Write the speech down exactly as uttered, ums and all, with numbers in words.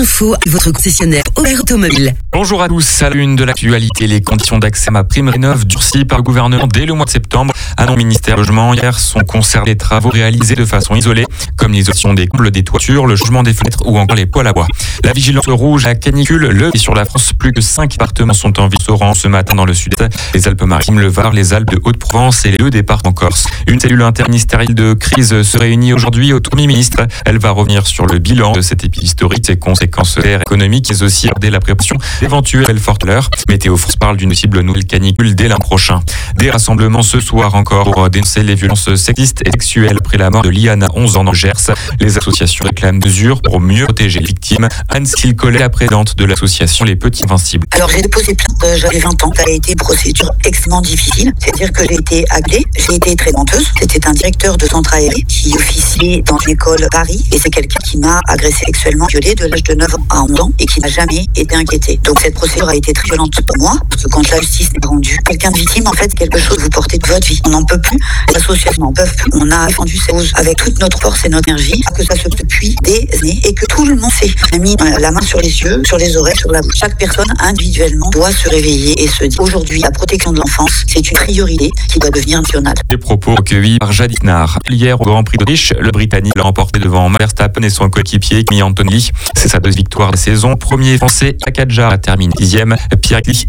Info, votre concessionnaire Aubert Automobile. Bonjour à tous, à l'une de l'actualité, les conditions d'accès à ma prime rénov durcies par le gouvernement dès le mois de septembre. À non ministère du Logement, hier sont concernés les travaux réalisés de façon isolée, comme l'isolation des combles des toitures, le changement des fenêtres ou encore les poêles à bois. La vigilance rouge à canicule, le et sur la France, plus que cinq départements sont en vigilance orange ce matin dans le sud-est, les Alpes-Maritimes, le Var, les Alpes de Haute-Provence et les deux départements en Corse. Une cellule interministérielle de crise se réunit aujourd'hui au Premier ministre. Elle va revenir sur le bilan de cet épisode historique, ses conséquences économiques, mais aussi aborder la préparation d'éventuelles fortes chaleurs. Météo France parle d'une possible nouvelle canicule dès l'an prochain. Des rassemblements ce soir encore pour dénoncer les violences sexistes et sexuelles après la mort de Liana, onze ans, dans le Gers. Les associations réclament des mesures pour mieux protéger les victimes. Anne-Cécile Collet, la présidente de l'association Les Petits Invincibles. Alors j'ai déposé plainte, j'avais vingt ans. Ça a été une procédure extrêmement difficile. C'est-à-dire que j'ai été agressée, j'ai été très menteuse. C'était un directeur de centre aéré qui officiait dans une école Paris. Et c'est quelqu'un qui m'a agressée sexuellement, violée de l'âge de neuf ans à onze ans et qui n'a jamais été inquiété. Donc cette procédure a été très violente pour moi, parce que quand la justice n'est rendue, quelqu'un de victime, en fait, quelque chose que vous portez toute votre vie. On n'en peut plus, les associations n'en peuvent plus. On a défendu ces causes avec toute notre force et notre énergie, que ça se passe depuis des années et que tout le monde sait. On a mis la main sur les yeux, sur les oreilles, sur la bouche. Chaque personne individuellement doit se réveiller et se dire aujourd'hui, la protection de l'enfance, c'est une priorité qui doit devenir nationale. Des propos recueillis par Jadis Nar. Hier, au Grand Prix d'Autriche, le Britannique l'a remporté devant Max Verstappen et son coéquipier Kimi Antonelli. C'est sa deuxième victoire de la saison. Premier français, Akadja, termine dixième. Pierre Eclis